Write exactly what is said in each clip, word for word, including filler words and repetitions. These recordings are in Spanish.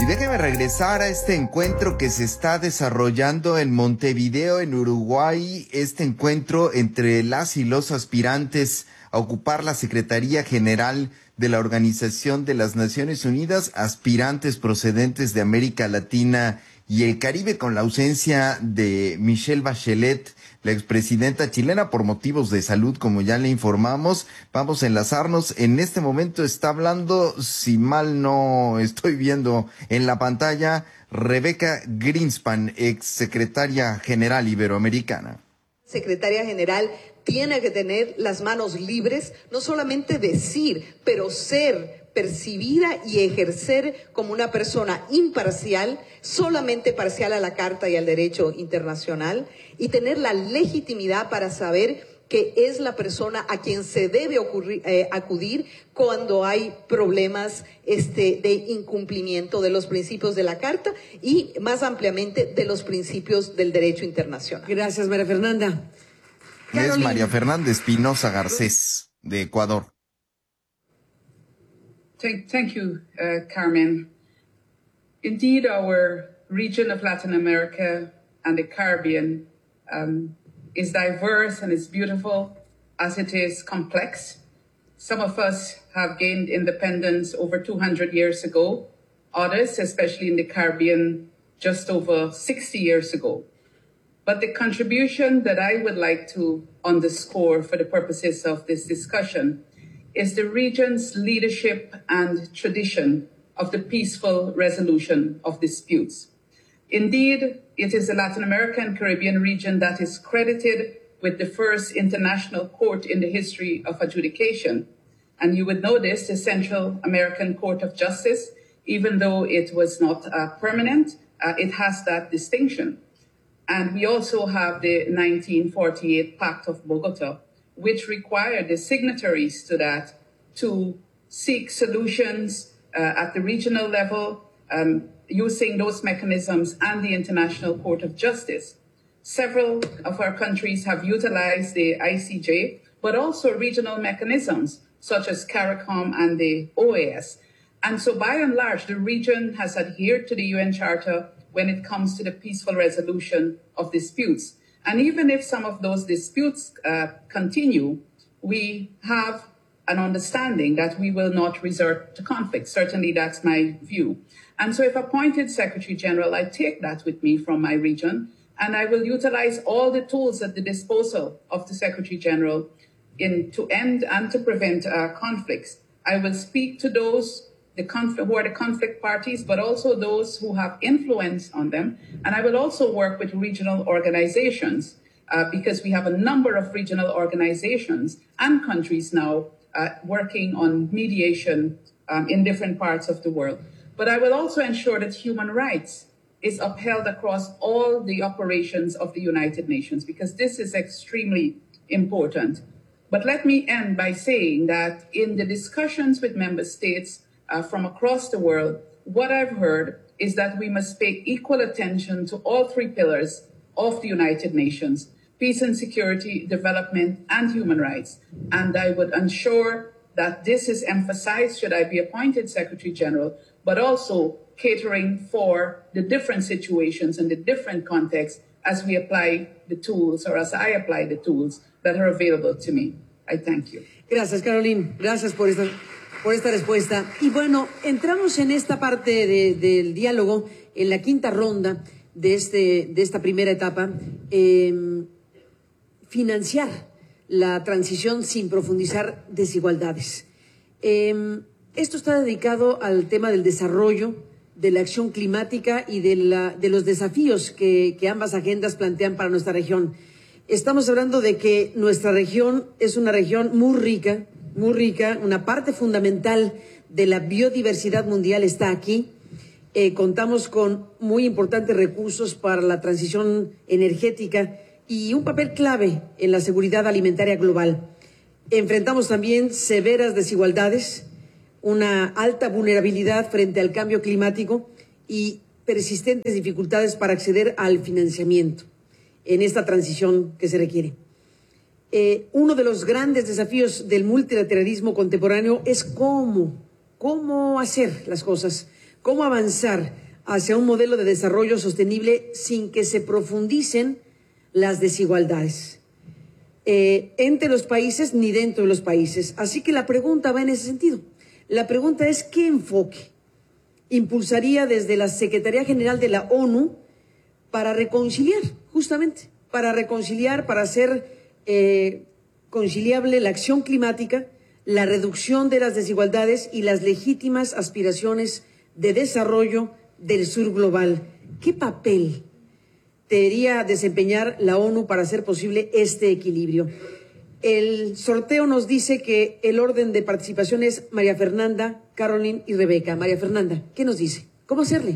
Y déjeme regresar a este encuentro que se está desarrollando en Montevideo, en Uruguay, este encuentro entre las y los aspirantes a ocupar la Secretaría General de la Organización de las Naciones Unidas, aspirantes procedentes de América Latina y el Caribe, con la ausencia de Michelle Bachelet, la expresidenta chilena, por motivos de salud, como ya le informamos. Vamos a enlazarnos. En este momento está hablando, si mal no estoy viendo en la pantalla, Rebeca Greenspan, ex secretaria general iberoamericana. Secretaria general tiene que tener las manos libres, no solamente decir, pero ser percibida y ejercer como una persona imparcial, solamente parcial a la Carta y al derecho internacional, y tener la legitimidad para saber que es la persona a quien se debe ocurrir, eh, acudir cuando hay problemas este, de incumplimiento de los principios de la Carta y más ampliamente de los principios del derecho internacional. Gracias, María Fernanda. Es María Fernanda Espinosa Garcés, de Ecuador. Thank, thank you, uh, Carmen. Indeed, our region of Latin America and the Caribbean um, is diverse and is beautiful as it is complex. Some of us have gained independence over two hundred years ago. Others, especially in the Caribbean, just over sixty years ago. But the contribution that I would like to underscore for the purposes of this discussion is the region's leadership and tradition of the peaceful resolution of disputes. Indeed, it is the Latin American Caribbean region that is credited with the first international court in the history of adjudication. And you would know this, the Central American Court of Justice, even though it was not uh, permanent, uh, it has that distinction. And we also have the nineteen forty-eight Pact of Bogota, which required the signatories to that to seek solutions uh, at the regional level, um, using those mechanisms and the International Court of Justice. Several of our countries have utilized the I C J, but also regional mechanisms such as CARICOM and the O A S. And so by and large, the region has adhered to the U N Charter when it comes to the peaceful resolution of disputes. And even if some of those disputes uh, continue, we have an understanding that we will not resort to conflict. Certainly, that's my view. And so if appointed Secretary General, I take that with me from my region, and I will utilize all the tools at the disposal of the Secretary General in, to end and to prevent uh, conflicts. I will speak to those the conflict, who are the conflict parties, but also those who have influence on them. And I will also work with regional organizations uh, because we have a number of regional organizations and countries now uh, working on mediation um, in different parts of the world. But I will also ensure that human rights is upheld across all the operations of the United Nations, because this is extremely important. But let me end by saying that in the discussions with member states Uh, from across the world, what I've heard is that we must pay equal attention to all three pillars of the United Nations: peace and security, development, and human rights. And I would ensure that this is emphasized should I be appointed Secretary General, but also catering for the different situations and the different contexts as we apply the tools, or as I apply the tools that are available to me. I thank you. Gracias, Caroline. Gracias por esta... por esta respuesta. Y bueno, entramos en esta parte de, del diálogo, en la quinta ronda de, este, de esta primera etapa, eh, financiar la transición sin profundizar desigualdades. Eh, esto está dedicado al tema del desarrollo, de la acción climática y de, la, de los desafíos que, que ambas agendas plantean para nuestra región. Estamos hablando de que nuestra región es una región muy rica, muy rica, una parte fundamental de la biodiversidad mundial está aquí. Eh, contamos con muy importantes recursos para la transición energética y un papel clave en la seguridad alimentaria global. Enfrentamos también severas desigualdades, una alta vulnerabilidad frente al cambio climático y persistentes dificultades para acceder al financiamiento en esta transición que se requiere. Eh, uno de los grandes desafíos del multilateralismo contemporáneo es cómo, cómo hacer las cosas cómo avanzar hacia un modelo de desarrollo sostenible sin que se profundicen las desigualdades eh, entre los países ni dentro de los países. Así que la pregunta va en ese sentido. La pregunta es, ¿qué enfoque impulsaría desde la Secretaría General de la ONU para reconciliar, justamente, para reconciliar, para hacer eh, conciliable la acción climática, la reducción de las desigualdades y las legítimas aspiraciones de desarrollo del sur global? ¿Qué papel debería desempeñar la ONU para hacer posible este equilibrio? El sorteo nos dice que el orden de participación es María Fernanda, Caroline y Rebeca. María Fernanda, ¿qué nos dice? ¿Cómo hacerle?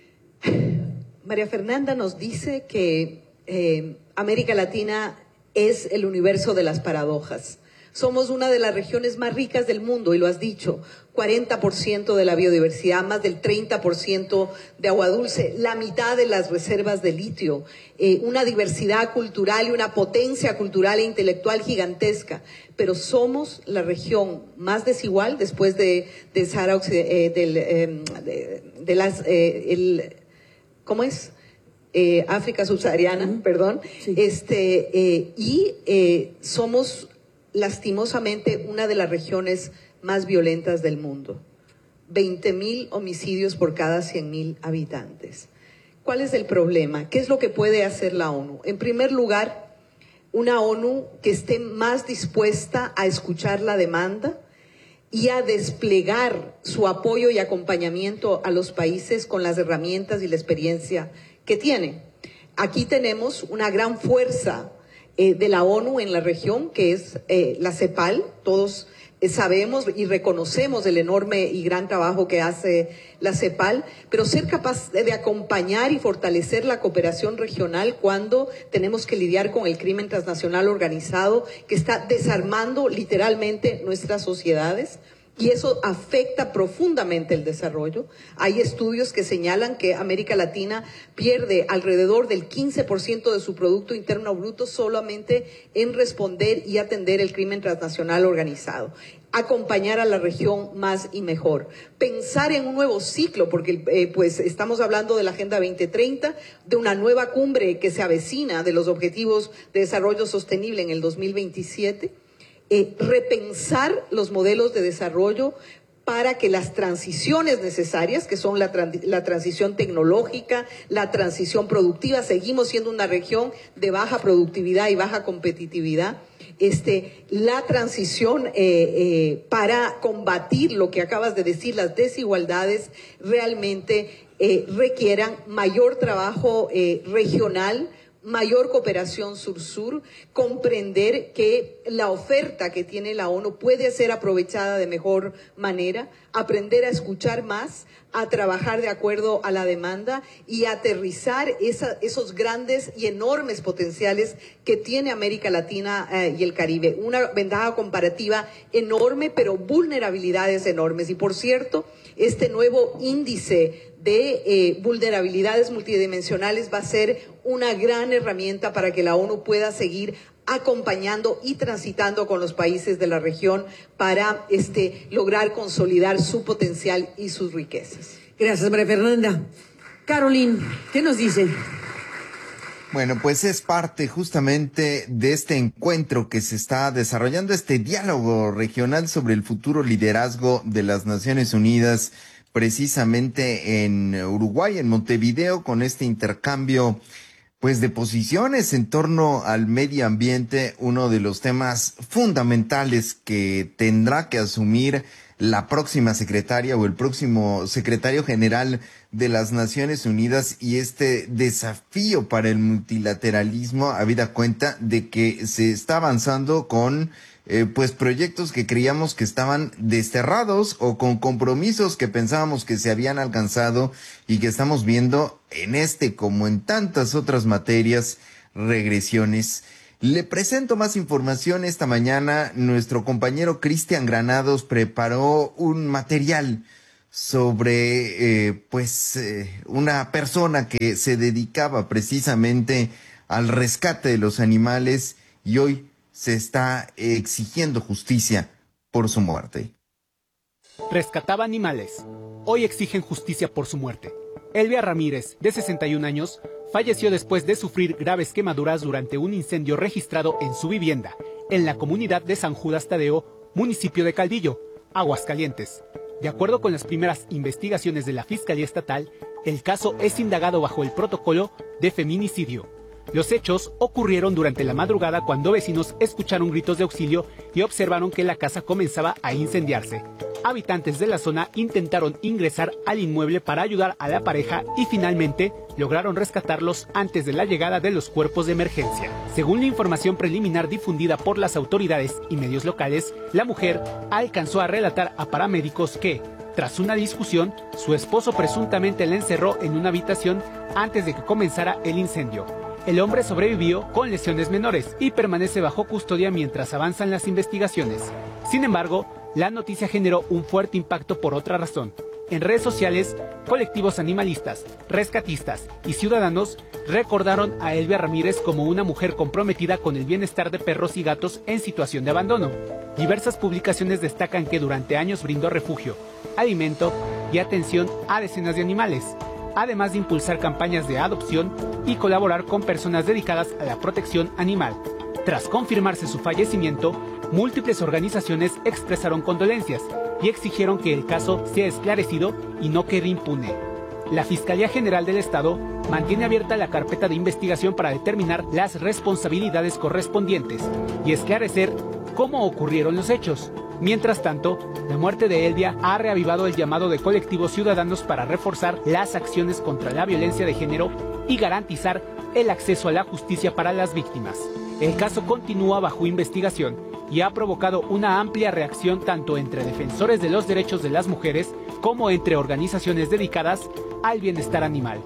María Fernanda nos dice que eh, América Latina es el universo de las paradojas. Somos una de las regiones más ricas del mundo, y lo has dicho, cuarenta por ciento de la biodiversidad, más del treinta por ciento de agua dulce, la mitad de las reservas de litio, eh, una diversidad cultural y una potencia cultural e intelectual gigantesca. Pero somos la región más desigual después de, de Sahara, eh, del, eh, de, de las... Eh, el, ¿Cómo es? Eh, África subsahariana, uh-huh. perdón. Sí. Este, eh, y eh, somos lastimosamente una de las regiones más violentas del mundo. veinte mil homicidios por cada cien mil habitantes. ¿Cuál es el problema? ¿Qué es lo que puede hacer la ONU? En primer lugar, una ONU que esté más dispuesta a escuchar la demanda y a desplegar su apoyo y acompañamiento a los países con las herramientas y la experiencia que tiene. Aquí tenemos una gran fuerza eh, de la ONU en la región, que es eh, la CEPAL. Todos eh, sabemos y reconocemos el enorme y gran trabajo que hace la CEPAL, pero ser capaz de acompañar y fortalecer la cooperación regional cuando tenemos que lidiar con el crimen transnacional organizado que está desarmando literalmente nuestras sociedades. Y eso afecta profundamente el desarrollo. Hay estudios que señalan que América Latina pierde alrededor del quince por ciento de su Producto Interno Bruto solamente en responder y atender el crimen transnacional organizado. Acompañar a la región más y mejor. Pensar en un nuevo ciclo, porque eh, pues estamos hablando de la Agenda veinte treinta, de una nueva cumbre que se avecina de los Objetivos de Desarrollo Sostenible en el dos mil veintisiete. Eh, repensar los modelos de desarrollo para que las transiciones necesarias, que son la, trans la transición tecnológica, la transición productiva, seguimos siendo una región de baja productividad y baja competitividad, este, la transición eh, eh, para combatir lo que acabas de decir, las desigualdades, realmente eh, requieran mayor trabajo eh, regional, mayor cooperación sur-sur, comprender que la oferta que tiene la ONU puede ser aprovechada de mejor manera, aprender a escuchar más, a trabajar de acuerdo a la demanda y a aterrizar esa, esos grandes y enormes potenciales que tiene América Latina eh, y el Caribe. Una ventaja comparativa enorme, pero vulnerabilidades enormes. Y por cierto, este nuevo índice de eh, vulnerabilidades multidimensionales va a ser una gran herramienta para que la ONU pueda seguir acompañando y transitando con los países de la región para este, lograr consolidar su potencial y sus riquezas. Gracias, María Fernanda. Caroline, ¿qué nos dice? Bueno, pues es parte justamente de este encuentro que se está desarrollando, este diálogo regional sobre el futuro liderazgo de las Naciones Unidas, precisamente en Uruguay, en Montevideo, con este intercambio pues de posiciones en torno al medio ambiente, uno de los temas fundamentales que tendrá que asumir la próxima secretaria o el próximo secretario general de las Naciones Unidas, y este desafío para el multilateralismo, habida cuenta de que se está avanzando con eh, pues proyectos que creíamos que estaban desterrados o con compromisos que pensábamos que se habían alcanzado y que estamos viendo en este como en tantas otras materias regresiones. Le presento más información esta mañana. Nuestro compañero Cristian Granados preparó un material sobre eh, pues eh, una persona que se dedicaba precisamente al rescate de los animales y hoy se está exigiendo justicia por su muerte. Rescataba animales. Hoy exigen justicia por su muerte. Elvia Ramírez, de sesenta y un años, falleció después de sufrir graves quemaduras durante un incendio registrado en su vivienda, en la comunidad de San Judas Tadeo, municipio de Caldillo, Aguascalientes. De acuerdo con las primeras investigaciones de la Fiscalía Estatal, el caso es indagado bajo el protocolo de feminicidio. Los hechos ocurrieron durante la madrugada cuando vecinos escucharon gritos de auxilio y observaron que la casa comenzaba a incendiarse. Habitantes de la zona intentaron ingresar al inmueble para ayudar a la pareja y finalmente lograron rescatarlos antes de la llegada de los cuerpos de emergencia. Según la información preliminar difundida por las autoridades y medios locales, la mujer alcanzó a relatar a paramédicos que, tras una discusión, su esposo presuntamente la encerró en una habitación antes de que comenzara el incendio. El hombre sobrevivió con lesiones menores y permanece bajo custodia mientras avanzan las investigaciones. Sin embargo, la noticia generó un fuerte impacto por otra razón. En redes sociales, colectivos animalistas, rescatistas y ciudadanos recordaron a Elvia Ramírez como una mujer comprometida con el bienestar de perros y gatos en situación de abandono. Diversas publicaciones destacan que durante años brindó refugio, alimento y atención a decenas de animales, además de impulsar campañas de adopción y colaborar con personas dedicadas a la protección animal. Tras confirmarse su fallecimiento, múltiples organizaciones expresaron condolencias y exigieron que el caso sea esclarecido y no quede impune. La Fiscalía General del Estado mantiene abierta la carpeta de investigación para determinar las responsabilidades correspondientes y esclarecer cómo ocurrieron los hechos. Mientras tanto, la muerte de Elvia ha reavivado el llamado de colectivos ciudadanos para reforzar las acciones contra la violencia de género y garantizar el acceso a la justicia para las víctimas. El caso continúa bajo investigación y ha provocado una amplia reacción tanto entre defensores de los derechos de las mujeres como entre organizaciones dedicadas al bienestar animal.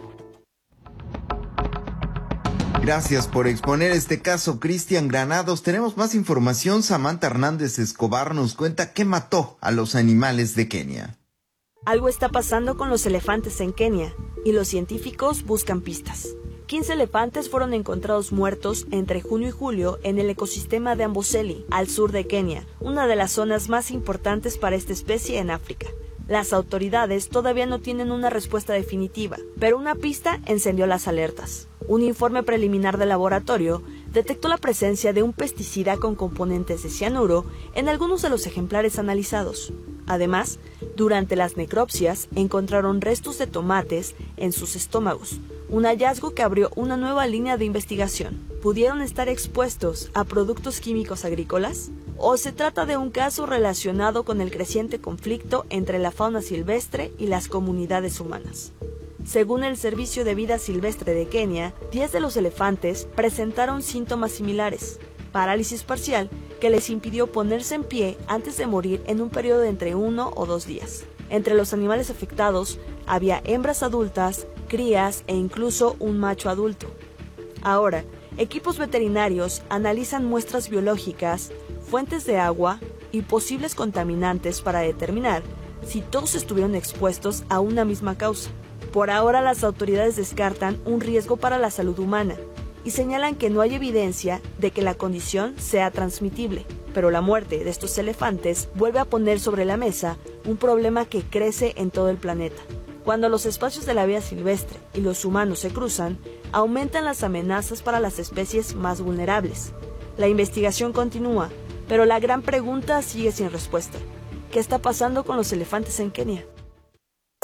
Gracias por exponer este caso, Cristian Granados. Tenemos más información. Samantha Hernández Escobar nos cuenta qué mató a los animales de Kenia. Algo está pasando con los elefantes en Kenia y los científicos buscan pistas. quince elefantes fueron encontrados muertos entre junio y julio en el ecosistema de Amboseli, al sur de Kenia, una de las zonas más importantes para esta especie en África. Las autoridades todavía no tienen una respuesta definitiva, pero una pista encendió las alertas. Un informe preliminar del laboratorio detectó la presencia de un pesticida con componentes de cianuro en algunos de los ejemplares analizados. Además, durante las necropsias encontraron restos de tomates en sus estómagos, un hallazgo que abrió una nueva línea de investigación. ¿Pudieron estar expuestos a productos químicos agrícolas? ¿O se trata de un caso relacionado con el creciente conflicto entre la fauna silvestre y las comunidades humanas? Según el Servicio de Vida Silvestre de Kenia, diez de los elefantes presentaron síntomas similares: parálisis parcial que les impidió ponerse en pie antes de morir en un periodo de entre uno o dos días. Entre los animales afectados había hembras adultas, crías e incluso un macho adulto. Ahora, equipos veterinarios analizan muestras biológicas, fuentes de agua y posibles contaminantes para determinar si todos estuvieron expuestos a una misma causa. Por ahora, las autoridades descartan un riesgo para la salud humana y señalan que no hay evidencia de que la condición sea transmitible. Pero la muerte de estos elefantes vuelve a poner sobre la mesa un problema que crece en todo el planeta. Cuando los espacios de la vida silvestre y los humanos se cruzan, aumentan las amenazas para las especies más vulnerables. La investigación continúa, pero la gran pregunta sigue sin respuesta. ¿Qué está pasando con los elefantes en Kenia?